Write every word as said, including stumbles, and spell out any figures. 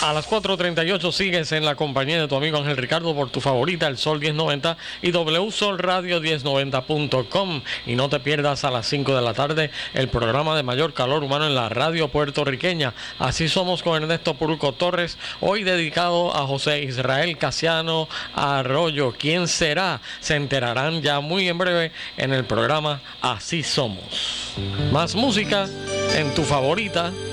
A las cuatro treinta y ocho sigues en la compañía de tu amigo Ángel Ricardo por tu favorita, el Sol diez noventa y W Sol Radio diez noventa punto com. Y no te pierdas a las cinco de la tarde el programa de mayor calor humano en la radio puertorriqueña. Así somos con Ernesto Puruco Torres, hoy dedicado a José Israel Casiano Arroyo. ¿Quién será? Se enterarán ya muy en breve en el programa Así Somos. Más música en tu favorita,